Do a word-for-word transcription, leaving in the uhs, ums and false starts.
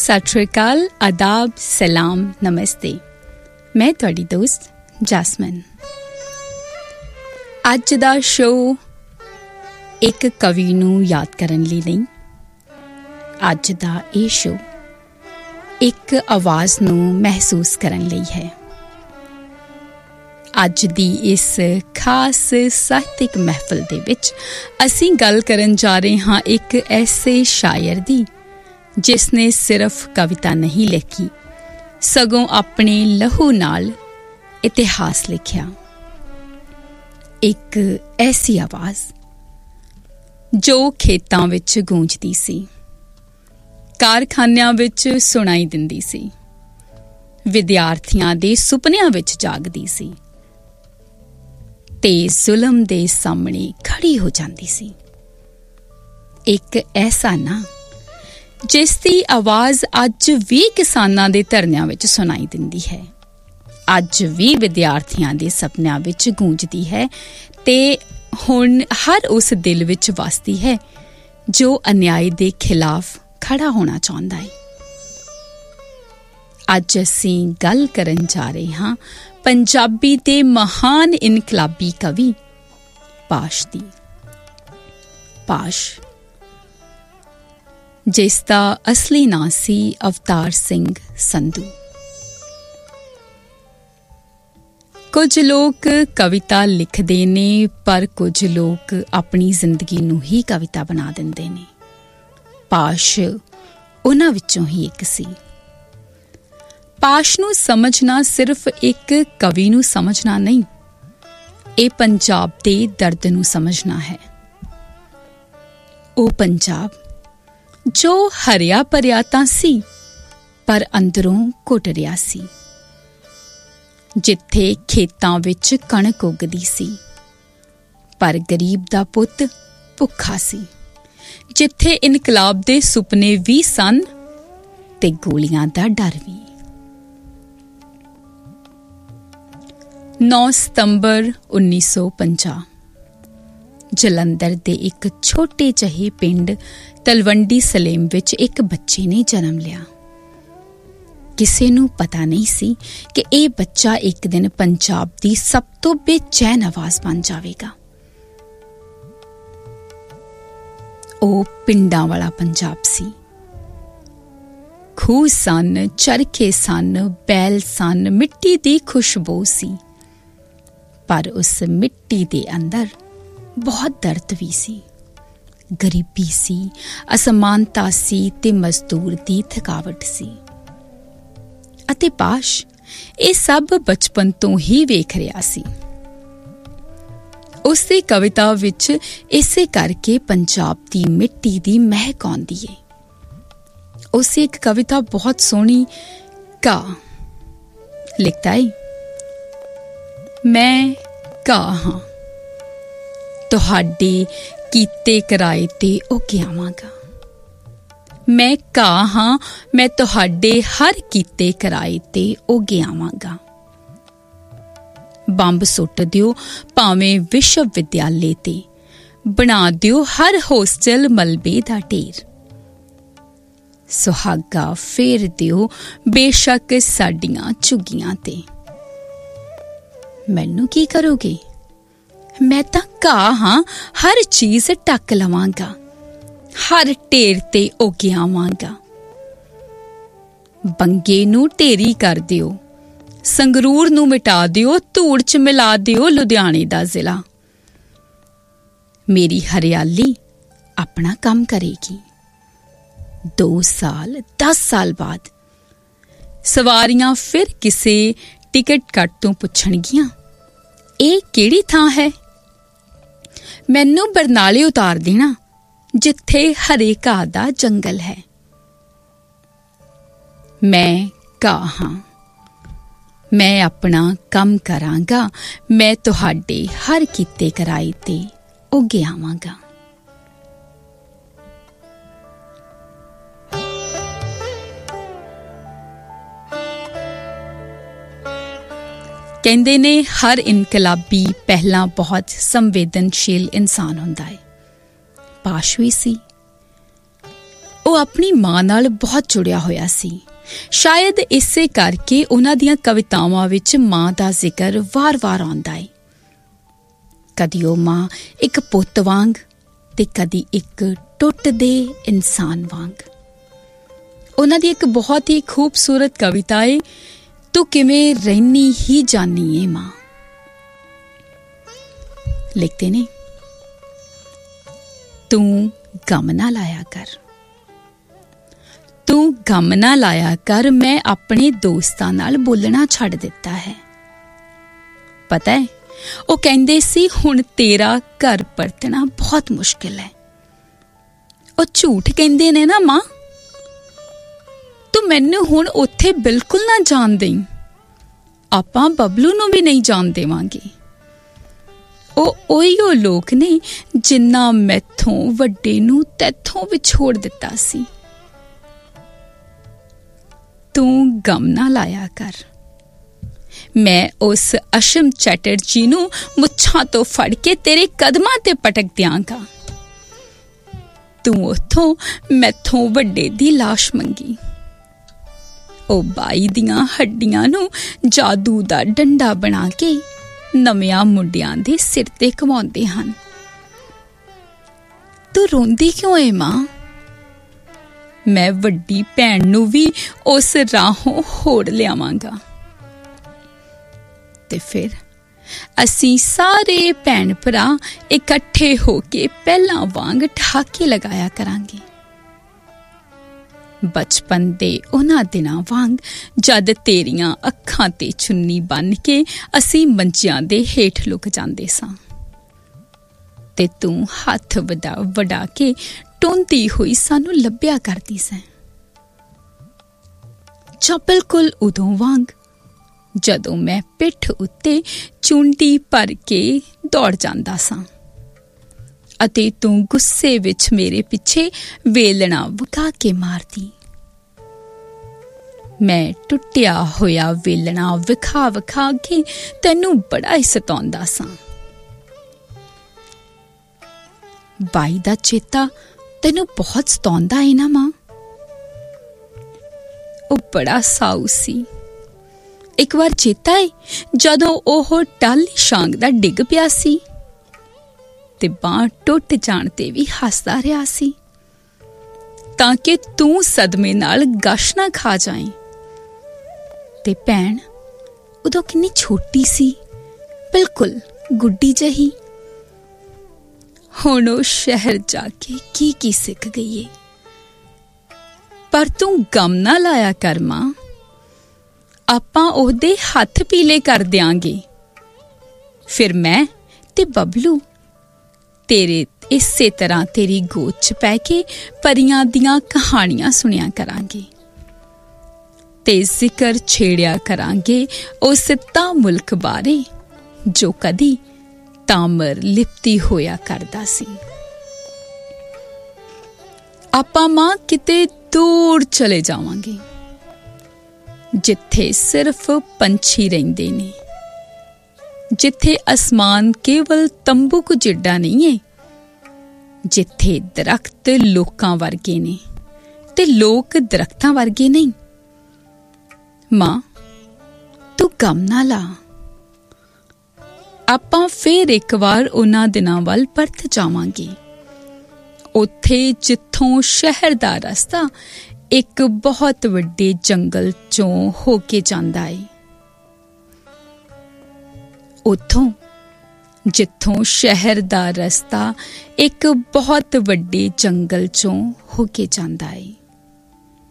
सत श्री अकाल, आदाब, सलाम, नमस्ते। मैं तुहाडी दोस्त जैस्मिन। अज दा शो एक कवि नूं याद करन लई नहीं। अज दा ये शो एक आवाज़ नूं महसूस करन लई है। अज दी इस खास साहित्यिक महफिल दे विच असीं गल करन जा रहे हां एक ऐसे शायर दी जिसने सिर्फ कविता नहीं लिखी, सगों अपने लहू नाल इतिहास लिखिया। एक ऐसी आवाज़ जो खेतां विच गूंजदी सी, कारखानियां विच सुनाई दिंदी सी, विद्यार्थियां दे सुपनियां विच जागदी सी ते जुल्म दे सामने खड़ी हो जांदी सी। एक ऐसा ना जिसकी आवाज़ अज भी किसानां दे धरनियां विच सुनाई दिंदी है, अज भी विद्यार्थियां दे सपनियां विच गूंजदी है ते हुण हर उस दिल विच वसदी है जो अन्याय दे खिलाफ खड़ा होना चाहुंदा है। अज असीं गल करन जा रहे हां पंजाबी दे महान इनकलाबी कवि पाश दी। पाश जिसदा असली नां सी अवतार सिंह संधू। कुछ लोग कविता लिखते ने पर कुछ लोग अपनी जिंदगी नूं ही कविता बना दिंदे ने। पाश उन्हां विचों ही एक सी। पाश नूं समझना सिर्फ एक कवि नूं समझना नहीं, ये पंजाब दे दर्द नूं समझना है। ओ पंजाब जो हरिया भरिया तां सी पर अंदरों घुट रिया सी, जिथे खेतां विच कणक उगदी सी पर गरीब दा पुत्त भुखा सी, जिथे इनकलाब दे सुपने भी सन ते गोलियां दा डर भी। नौ सितंबर उन्नीस सौ पंजाह जलंधर दे एक छोटे जहे पिंड तलवंडी सलेम विच एक बच्चे ने जन्म लिया। किसे नूं पता नहीं सी कि यह बच्चा एक दिन पंजाब दी सब तो बेचैन आवाज़ बन जावेगा। ओ पिंडां वाला पंजाब सी। खूह सन, चरखे सन, बैल सन, मिट्टी दी खुशबू सी, पर उस मिट्टी दे अंदर बहुत दर्द भी सी, गरीबी सी, असमानता सी ते मजदूर दी थकावट सी। अते पाश ये सब बचपन तो ही वेख रहा सी। उसदी कविता विच इसे करके पंजाब दी मिट्टी दी महक आउंदी है। उसे एक कविता बहुत सोहनी का लिखता है, मैं का हां तुहाडे कीते कराए ते उगे आवांगा। मैं का हां मैं तुहाडे हर कीते कराए ते उगे आवांगा। बंब सुट दियो भावें विश्व विद्यालय ते, बना दियो हर होस्टल मलबे दा ढेर। सुहागा फेर दियो बेशक साडियां झुग्गियां ते। मैनू की करोगे? मैं तां घाह हां, हर चीज टक लवांगा, हर ढेर ते उगे आवांगा। बंगे नू ढेरी कर दियो, संगरूर नू मिटा दियो, धूड़ च मिला दियो लुधियाने दा जिला। मेरी हरियाली अपना काम करेगी। दो साल दस साल बाद सवारियां फिर किसे टिकट कट तो पुछणगियां, ਇਹ ਕਿਹੜੀ ਥਾਂ ਹੈ? ਮੈਨੂੰ ਬਰਨਾਲੇ ਉਤਾਰ ਦੇਣਾ ਜਿੱਥੇ ਹਰੇ ਘਾਹ ਦਾ ਜੰਗਲ ਹੈ। ਮੈਂ ਘਾਹ ਹਾਂ, ਮੈਂ ਆਪਣਾ ਕੰਮ ਕਰਾਂਗਾ, ਮੈਂ ਤੁਹਾਡੇ ਹਰ ਕੀਤੇ ਕਰਾਏ ਤੇ ਉੱਗੇ ਆਵਾਂਗਾ। कहते ने हर इनकलाबी पहला बहुत संवेदनशील इंसान होंदा है। पाश भी सी। ਉਹ ਆਪਣੀ ਮਾਂ ਨਾਲ ਬਹੁਤ ਜੁੜਿਆ ਹੋਇਆ ਸੀ। ਸ਼ਾਇਦ ਇਸੇ ਕਰਕੇ ਉਹਨਾਂ ਦੀਆਂ ਕਵਿਤਾਵਾਂ ਵਿੱਚ ਮਾਂ ਦਾ ਜ਼ਿਕਰ ਵਾਰ-ਵਾਰ ਆਉਂਦਾ ਹੈ। ਕਦੀ ਉਹ ਮਾਂ ਇੱਕ ਪੁੱਤ ਵਾਂਗ ਤੇ ਕਦੀ ਇੱਕ ਟੁੱਟਦੇ ਇਨਸਾਨ ਵਾਂਗ। ਉਹਨਾਂ ਦੀ ਇੱਕ ਬਹੁਤ ਹੀ ਖੂਬਸੂਰਤ ਕਵਿਤਾ ਹੈ, ਤੂੰ ਕਿਵੇਂ ਰਹਿਨੀ ਹੀ ਜਾਨੀ ਏ ਮਾਂ। ਲਿਖਦੇ ਨੇ, ਤੂੰ ਗਮ ਨਾ ਲਾਇਆ ਕਰ, ਤੂੰ ਗਮ ਨਾ ਲਾਇਆ ਕਰ, ਮੈਂ ਆਪਣੇ ਦੋਸਤਾਂ ਨਾਲ ਬੋਲਣਾ ਛੱਡ ਦਿੱਤਾ ਹੈ। ਪਤਾ ਹੈ, ਉਹ ਕਹਿੰਦੇ ਸੀ ਹੁਣ ਤੇਰਾ ਘਰ ਪਰਤਣਾ ਬਹੁਤ ਮੁਸ਼ਕਿਲ ਹੈ। ਉਹ ਝੂਠ ਕਹਿੰਦੇ ਨੇ ਨਾ ਮਾਂ, ਤੂੰ ਮੈਨੂੰ ਹੁਣ ਉੱਥੇ ਬਿਲਕੁਲ ਨਾ ਜਾਣ ਦੇਈਂ, ਆਪਾਂ ਬਬਲੂ ਨੂੰ ਵੀ ਨਹੀਂ ਜਾਣ ਦੇਵਾਂਗੇ। ਉਹ ਉਹੀਓ ਲੋਕ ਨੇ ਜਿਨ੍ਹਾਂ ਮੈਥੋਂ ਵੱਡੇ ਨੂੰ ਤੈਥੋਂ ਵਿਛੋੜ ਦਿੱਤਾ ਸੀ। ਤੂੰ ਗਮ ਨਾ ਲਾਇਆ ਕਰ, ਮੈਂ ਉਸ ਅਸ਼ਮ ਚੈਟਰਜੀ ਨੂੰ ਮੁੱਛਾਂ ਤੋਂ ਫੜ ਕੇ ਤੇਰੇ ਕਦਮਾਂ ਤੇ ਪਟਕ ਦਿਆਂਗਾ। ਤੂੰ ਉੱਥੋਂ ਮੈਥੋਂ ਵੱਡੇ ਦੀ ਲਾਸ਼ ਮੰਗੀ। ਉਹ ਬਾਈ ਦੀਆਂ ਹੱਡੀਆਂ ਨੂੰ ਜਾਦੂ ਦਾ ਡੰਡਾ ਬਣਾ ਕੇ ਨਵਿਆਂ ਮੁੰਡਿਆਂ ਦੇ ਸਿਰ ਤੇ ਘੁਮਾਉਂਦੇ ਹਨ। ਤੂੰ ਰੋਂਦੀ ਕਿਉਂ ਏ ਮਾਂ? ਮੈਂ ਵੱਡੀ ਭੈਣ ਨੂੰ ਵੀ ਉਸ ਰਾਹੋਂ ਹੋੜ ਲਿਆਵਾਂਗਾ ਤੇ ਫਿਰ ਅਸੀਂ ਸਾਰੇ ਭੈਣ ਭਰਾ ਇਕੱਠੇ ਹੋ ਕੇ ਪਹਿਲਾਂ ਵਾਂਗ ਠਾਕੇ ਲਗਾਇਆ ਕਰਾਂਗੇ। ਬਚਪਨ ਦੇ ਉਹਨਾਂ ਦਿਨਾਂ ਵਾਂਗ ਜਦ ਤੇਰੀਆਂ ਅੱਖਾਂ ਤੇ ਚੁੰਨੀ ਬੰਨ ਕੇ ਅਸੀਂ ਮੰਜਿਆਂ ਦੇ ਹੇਠ ਲੁਕ ਜਾਂਦੇ ਸਾਂ ਤੇ ਤੂੰ ਹੱਥ ਵਡਾ ਵਡਾ ਕੇ ਟੋਂਦੀ ਹੋਈ ਸਾਨੂੰ ਲੱਭਿਆ ਕਰਦੀ ਸੈਂ। ਜਾਂ ਬਿਲਕੁਲ ਉਦੋਂ ਵਾਂਗ ਜਦੋਂ ਮੈਂ ਪਿੱਠ ਉੱਤੇ ਚੁੰਡੀ ਭਰ ਕੇ ਦੌੜ ਜਾਂਦਾ ਸਾਂ ਅਤੇ ਤੂੰ ਗੁੱਸੇ ਵਿੱਚ ਮੇਰੇ ਪਿੱਛੇ ਵੇਲਣਾ ਵਗਾ ਕੇ ਮਾਰਦੀ। ਮੈਂ ਟੁੱਟਿਆ ਹੋਇਆ ਵੇਲਣਾ ਵਿਖਾ ਵਿਖਾ ਕੇ ਤੈਨੂੰ ਬੜਾ ਹੀ ਸਤਾਉਂਦਾ ਸਾਂ। ਬਾਈ ਦਾ ਚੇਤਾ ਤੈਨੂੰ ਬਹੁਤ ਸਤਾਉਂਦਾ ਏ ਨਾ ਮਾਂ? ਉਹ ਬੜਾ ਸਾਊ ਸੀ। ਇੱਕ ਵਾਰ ਚੇਤਾ ਏ ਜਦੋਂ ਉਹ ਟਾਹਲੀ ਸ਼ਾਂਗ ਦਾ ਡਿੱਗ ਪਿਆ ਸੀ ਤੇ ਬਾਂਹ ਟੁੱਟ ਜਾਣ ਤੇ ਵੀ ਹੱਸਦਾ ਰਿਹਾ ਸੀ ਤਾਂ ਕਿ ਤੂੰ ਸਦਮੇ ਨਾਲ ਗਸ਼ ਨਾ ਖਾ ਜਾਏ। ਤੇ ਭੈਣ ਉਦੋਂ ਕਿੰਨੀ ਛੋਟੀ ਸੀ, ਬਿਲਕੁਲ ਗੁੱਡੀ ਜਿਹੀ। ਹੁਣ ਉਹ ਸ਼ਹਿਰ ਜਾ ਕੇ ਕੀ ਕੀ ਸਿੱਖ ਗਈ ਏ। ਪਰ ਤੂੰ ਗਮ ਨਾ ਲਾਇਆ ਕਰ ਮਾਂ, ਆਪਾਂ ਉਹਦੇ ਹੱਥ ਪੀਲੇ ਕਰ ਦਿਆਂਗੇ। ਫਿਰ ਮੈਂ ਤੇ ਬਬਲੂ ਤੇਰੇ ਇਸੇ ਤਰ੍ਹਾਂ ਤੇਰੀ ਗੋਦ 'ਚ ਪੈ ਕੇ ਪਰੀਆਂ ਦੀਆਂ ਕਹਾਣੀਆਂ ਸੁਣਿਆ ਕਰਾਂਗੇ ਤੇ ਜ਼ਿਕਰ ਛੇੜਿਆ ਕਰਾਂਗੇ ਉਸ ਤਾਂ ਮੁਲਕ ਬਾਰੇ ਜੋ ਕਦੀ ਤਾਮਰ ਲਿਪਤੀ ਹੋਇਆ ਕਰਦਾ ਸੀ। ਆਪਾਂ ਮਾਂ ਕਿਤੇ ਦੂਰ ਚਲੇ ਜਾਵਾਂਗੇ ਜਿੱਥੇ ਸਿਰਫ ਪੰਛੀ ਰਹਿੰਦੇ ਨੇ, ਜਿੱਥੇ ਅਸਮਾਨ ਕੇਵਲ ਤੰਬੂ ਕੁ ਜਿੱਡਾ ਨਹੀਂ ਏ, ਜਿੱਥੇ ਦਰਖਤ ਲੋਕਾਂ ਵਰਗੇ ਨੇ ਤੇ ਲੋਕ ਦਰਖਤਾਂ ਵਰਗੇ ਨਹੀਂ। ਮਾਂ ਤੂੰ ਗਮ ਨਾ ਲਾ, ਆਪਾਂ ਫੇਰ ਇੱਕ ਵਾਰ ਉਹਨਾਂ ਦਿਨਾਂ ਵੱਲ ਪਰਤ ਜਾਵਾਂਗੇ, ਉੱਥੇ ਜਿੱਥੋਂ ਸ਼ਹਿਰ ਦਾ ਰਸਤਾ ਇੱਕ ਬਹੁਤ ਵੱਡੇ ਜੰਗਲ ਚੋਂ ਹੋ ਕੇ ਜਾਂਦਾ ਏ, ਉੱਥੋਂ ਜਿੱਥੋਂ ਸ਼ਹਿਰ ਦਾ ਰਸਤਾ ਇੱਕ ਬਹੁਤ ਵੱਡੇ ਜੰਗਲ ਚੋਂ ਹੋ ਕੇ ਜਾਂਦਾ ਏ।